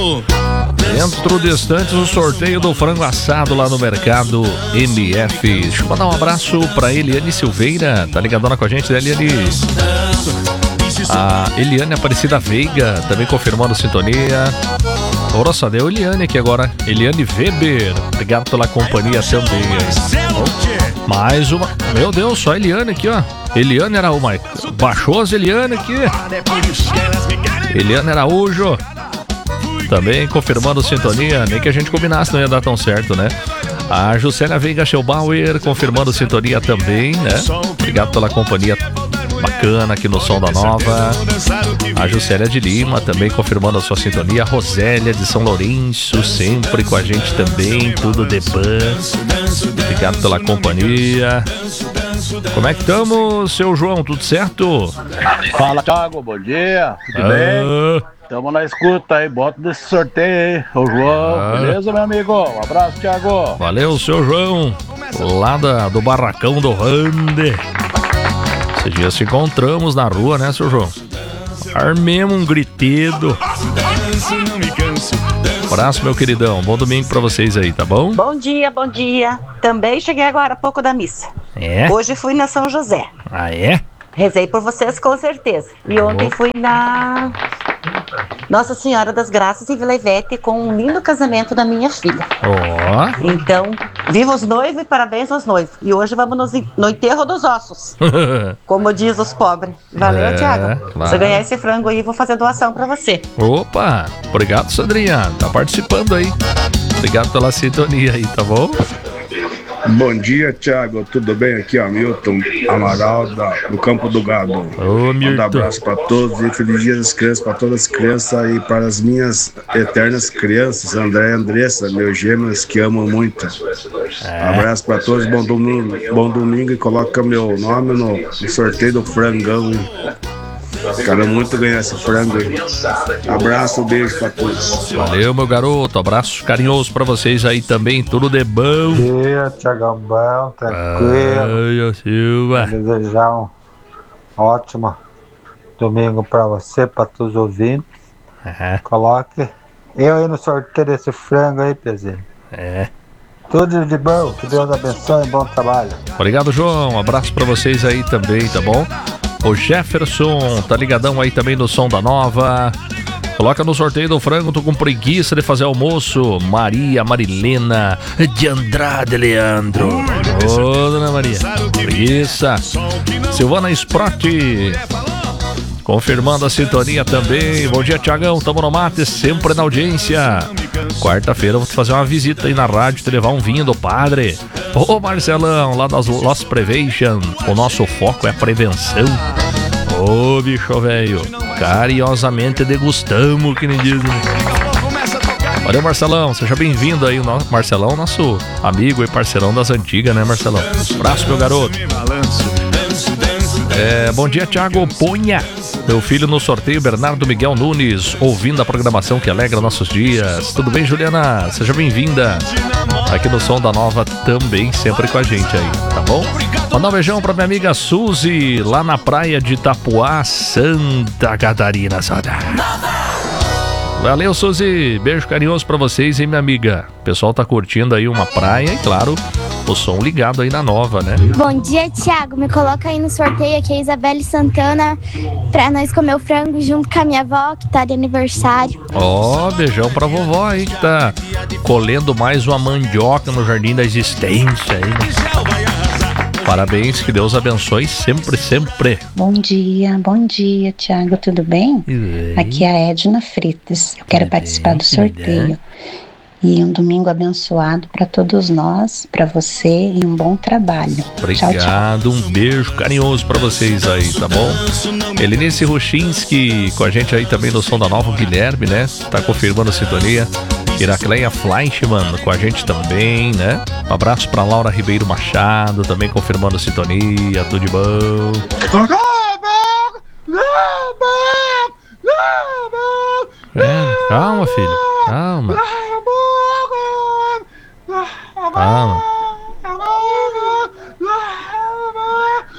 Dentro de instantes, o sorteio do frango assado lá no Mercado MF. Deixa eu mandar um abraço pra Eliane Silveira. Tá ligadona com a gente, né, Eliane? A Eliane Aparecida Veiga também confirmando sintonia. Ora só, deu Eliane aqui agora. Eliane Weber, obrigado pela companhia também. Mais uma. Meu Deus, só Eliane aqui, ó. Eliane Araújo. Baixou as Eliane aqui. Eliane Araújo também confirmando sintonia. Nem que a gente combinasse, não ia dar tão certo, né? A Juscelia Veiga Schelbauer confirmando sintonia também, né? Obrigado pela companhia bacana aqui no Som da Nova. A Juscelia de Lima também confirmando a sua sintonia. A Rosélia de São Lourenço sempre com a gente também. Tudo de ban. Obrigado pela companhia. Como é que estamos, seu João? Tudo certo? Fala, Thiago. Bom dia. Tudo bem? Tamo na escuta aí. Bota desse sorteio aí. Ô, João. Beleza, meu amigo? Um abraço, Thiago. Valeu, seu João. Lá do barracão do Rande. Esse dia se encontramos na rua, né, seu João? Armemos um gritedo. Abraço, meu queridão. Bom domingo pra vocês aí, tá bom? Bom dia, bom dia. Também cheguei agora há pouco da missa. É? Hoje fui na São José. Ah, é? Rezei por vocês com certeza. E ontem fui na Nossa Senhora das Graças em Vila Ivete com um lindo casamento da minha filha. Ó. Então, viva os noivos e parabéns aos noivos. E hoje vamos no enterro dos ossos. Como diz os pobres. Valeu, Thiago. Claro. Se eu ganhar esse frango aí, vou fazer doação pra você. Opa! Obrigado, Sandrinha. Tá participando aí. Obrigado pela sintonia aí, tá bom? Bom dia, Thiago. Tudo bem? Aqui é o Milton Amaral do Campo do Gado. Ô, Milton. Um abraço para todos e feliz dia das crianças para todas as crianças e para as minhas eternas crianças, André e Andressa, meus gêmeos que amo muito. Abraço para todos, bom domingo e coloca meu nome no sorteio do frangão. Quero muito ganhar esse frango aí. Abraço, beijo pra todos. Valeu, meu garoto. Abraço carinhoso pra vocês aí também. Tudo de bom. Bom dia, Thiagão. Bom, tranquilo. Ai, Silva. Desejar um ótimo domingo pra você, pra todos os ouvintes. Coloque eu aí no sorteio desse frango aí, Pezinho. Tudo de bom. Que Deus abençoe e bom trabalho. Obrigado, João. Abraço pra vocês aí também, tá bom? O Jefferson tá ligadão aí também no Som da Nova. Coloca no sorteio do frango, tô com preguiça de fazer almoço. Maria Marilena de Andrade Leandro. Ô, dona Maria, preguiça. Silvana Sprotti confirmando a sintonia também. Bom dia, Thiagão, tamo no mate, sempre na audiência. Quarta-feira eu vou te fazer uma visita aí na rádio, te levar um vinho do padre. Ô, Marcelão, lá das Lost Prevention, o nosso foco é a prevenção. Ô, bicho velho, carinhosamente degustamos, que nem diz. Valeu, Marcelão, seja bem-vindo aí. O Marcelão, nosso amigo e parceirão das antigas, né, Marcelão? Um abraço, meu garoto. Bom dia, Thiago. Ponha meu filho no sorteio, Bernardo Miguel Nunes, ouvindo a programação que alegra nossos dias. Tudo bem, Juliana? Seja bem-vinda aqui no Som da Nova também, sempre com a gente aí, tá bom? Mandar um beijão pra minha amiga Suzy, lá na praia de Itapuá, Santa Catarina. Saudade. Valeu, Suzy. Beijo carinhoso pra vocês, hein, minha amiga. O pessoal tá curtindo aí uma praia e, claro, o som ligado aí na Nova, né? Bom dia, Thiago. Me coloca aí no sorteio aqui, a Isabelle Santana, pra nós comer o frango junto com a minha avó, que tá de aniversário. Ó, beijão pra vovó aí, que tá colhendo mais uma mandioca no Jardim da Existência aí, né? Parabéns, que Deus abençoe sempre, sempre. Bom dia, Thiago, tudo bem? Aqui é a Edna Fritas. Eu quero participar do sorteio. E um domingo abençoado para todos nós, para você e um bom trabalho. Obrigado, tchau, tchau. Um beijo carinhoso para vocês aí, tá bom? Elinice Ruchinski com a gente aí também no Som da Nova, o Guilherme, né? Tá confirmando a sintonia. Iracleia Fleischmann com a gente também, né? Um abraço pra Laura Ribeiro Machado, também confirmando a sintonia, tudo de bom. Calma, filho, calma. Calma.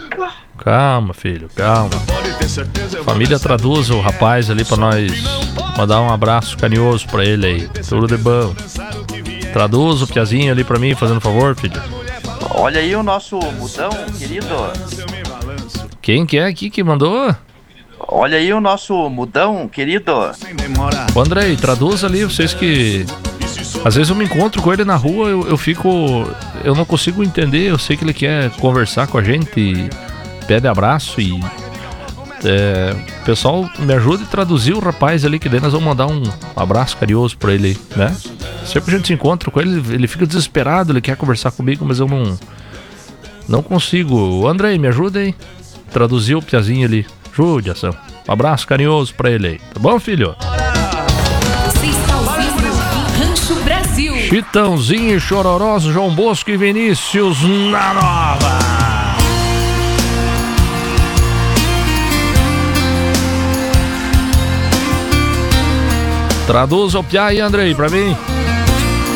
Calma, filho, calma. Família, traduz o rapaz ali pra nós Mandar um abraço carinhoso pra ele aí. Tudo de bom. Traduz o piazinho ali pra mim, fazendo favor, filho. Olha aí o nosso mudão, querido. Quem que é aqui que mandou? Olha aí o nosso mudão, querido. Ô, Andrei, traduz ali, vocês que... Às vezes eu me encontro com ele na rua, eu fico... Eu não consigo entender, eu sei que ele quer conversar com a gente, pede abraço e... pessoal, me ajude a traduzir o rapaz ali, que daí nós vamos mandar um abraço carinhoso pra ele aí, né? Sempre a gente se encontra com ele, ele fica desesperado, ele quer conversar comigo, mas eu não consigo. Ô, Andrei, me ajuda aí, traduzir o piazinho ali. Ajude, ação. Um abraço carinhoso pra ele aí, tá bom, filho? Você está ouvindo Rancho Brasil. Chitãozinho, Chororoso, João Bosco e Vinícius na Nova. Traduz o piá aí, Andrei, pra mim.